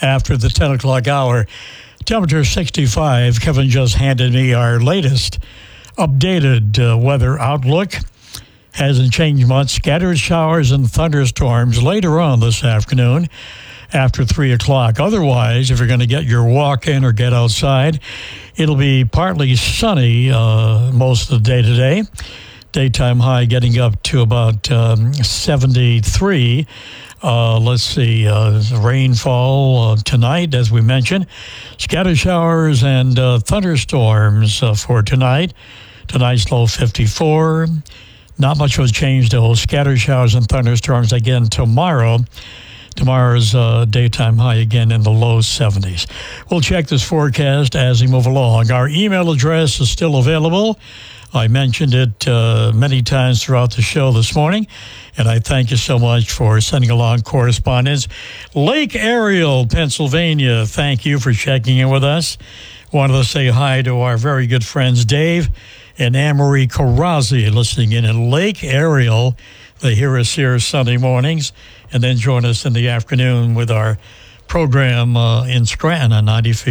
after the 10 o'clock hour. Temperature 65. Kevin just handed me our latest updated weather outlook. Hasn't changed much. Scattered showers and thunderstorms later on this afternoon after 3 o'clock. Otherwise, if you're going to get your walk in or get outside, it'll be partly sunny most of the day today. Daytime high getting up to about 73. Let's see, rainfall tonight, as we mentioned. Scattered showers and thunderstorms for tonight. Tonight's low 54. Not much was changed, though. Scattered showers and thunderstorms again tomorrow. Tomorrow's daytime high again in the low 70s. We'll check this forecast as we move along. Our email address is still available. I mentioned it many times throughout the show this morning, and I thank you so much for sending along correspondence. Lake Ariel, Pennsylvania, thank you for checking in with us. Wanted to say hi to our very good friends Dave and Anne-Marie Carazzi listening in Lake Ariel. They hear us here Sunday mornings and then join us in the afternoon with our program in Scranton on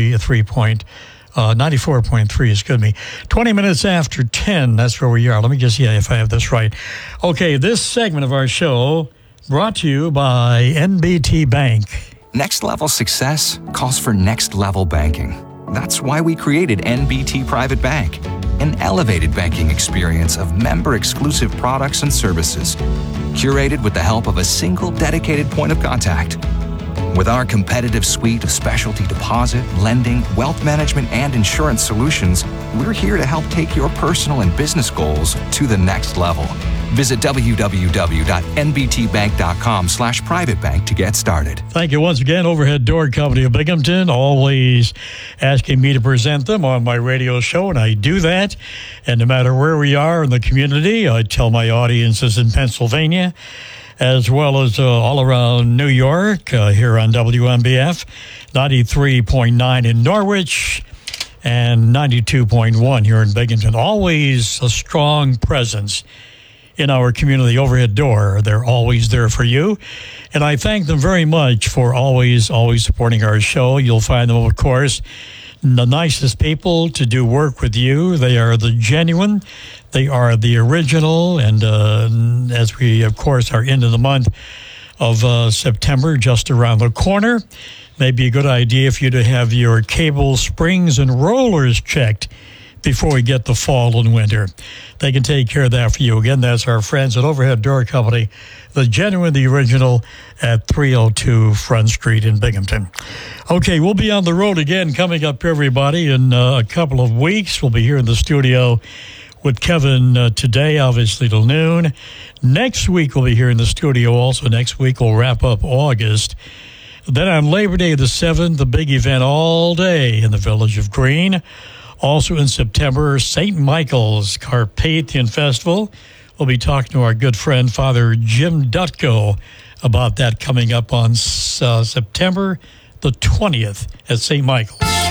94.3, excuse me. 20 minutes after 10, that's where we are. Let me just see if I have this right. Okay, this segment of our show brought to you by NBT Bank. Next level success calls for next level banking. That's why we created NBT Private Bank, an elevated banking experience of member-exclusive products and services, curated with the help of a single dedicated point of contact. With our competitive suite of specialty deposit, lending, wealth management, and insurance solutions, we're here to help take your personal and business goals to the next level. Visit www.nbtbank.com/privatebank to get started. Thank you once again, Overhead Door Company of Binghamton, always asking me to present them on my radio show, and I do that. And no matter where we are in the community, I tell my audiences in Pennsylvania, as well as all around New York, here on WMBF, 93.9 in Norwich, and 92.1 here in Binghamton. Always a strong presence in our community. Overhead Door, they're always there for you. And I thank them very much for always supporting our show. You'll find them, of course, the nicest people to do work with you. They are the genuine. They are the original. And as we, of course, are into the month of September, just around the corner, maybe a good idea for you to have your cable springs and rollers checked before we get the fall and winter. They can take care of that for you. Again, that's our friends at Overhead Door Company, the genuine, the original, at 302 Front Street in Binghamton. Okay, we'll be on the road again coming up, everybody, in a couple of weeks. We'll be here in the studio with Kevin today, obviously, till noon. Next week, we'll be here in the studio also. Next week, we'll wrap up August. Then on Labor Day the 7th, the big event all day in the Village of Green. Also in September, St. Michael's Carpathian Festival. We'll be talking to our good friend, Father Jim Dutko, about that coming up on September the 20th at St. Michael's.